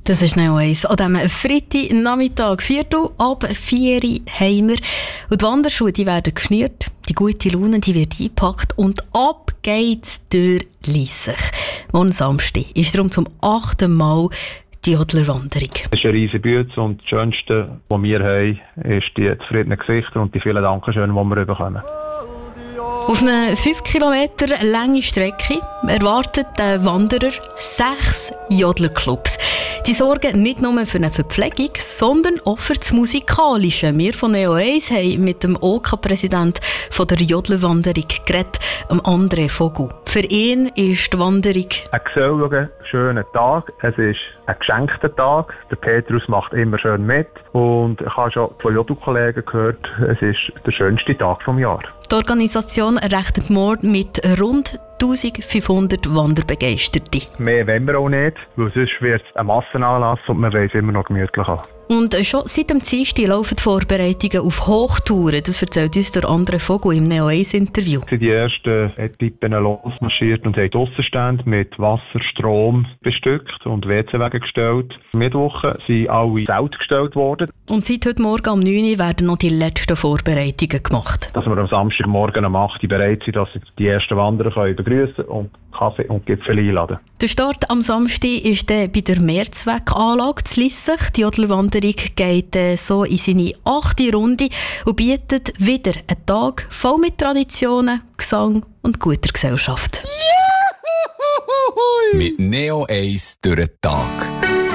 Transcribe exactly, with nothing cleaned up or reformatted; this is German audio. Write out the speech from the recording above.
Das ist Neo eins. An diesem Freitagnachmittag, Viertel ab vier Uhr haben wir. Und die Wanderschuhe die werden geschnürt, die gute Laune die wird eingepackt und ab geht's durch Liessach. Morgen Samstag ist darum zum achten Mal die Jodlerwanderung. Das ist eine riesige Bühne und das Schönste, was wir haben, ist die zufriedenen Gesichter und die vielen Dankeschön, die wir bekommen. Auf einer fünf Kilometer lange Strecke erwartet der Wanderer sechs Jodlerclubs. Die sorgen nicht nur für eine Verpflegung, sondern auch für das Musikalische. Wir von Neo eins haben mit dem O K-Präsident von der Jodlerwanderung geredet, André Vogel. Für ihn ist die Wanderung ein geselliger, schöner Tag. Es ist ein geschenkter Tag. Der Petrus macht immer schön mit. Und ich habe schon von Jodlerkollegen gehört, es ist der schönste Tag des Jahres. Die Organisation rechnet morgen mit rund eintausendfünfhundert Wanderbegeisterten. Mehr wollen wir auch nicht, weil sonst wird es ein Massenanlass und man weiss immer noch gemütlich an. Und schon seit dem Dienstag laufen die Vorbereitungen auf Hochtouren. Das erzählt uns der André Vogel im Neo eins Interview. Sie sind die ersten Etappen losmarschiert und haben die Aussenstände mit Wasser, Strom bestückt und W C-Wege gestellt. Mittwoch sind alle Zelte gestellt worden. Und seit heute Morgen um neun Uhr werden noch die letzten Vorbereitungen gemacht. Dass wir am Samstagmorgen um acht Uhr bereit sind, dass die ersten Wanderer können begrüßen und Kaffee und Gipfel einladen. Der Start am Samstag ist dann bei der Mehrzweckanlage zu Liessach. Die Jodlerwanderung geht äh, so in seine achte Runde und bietet wieder einen Tag voll mit Traditionen, Gesang und guter Gesellschaft. Mit Neo eins durch den Tag.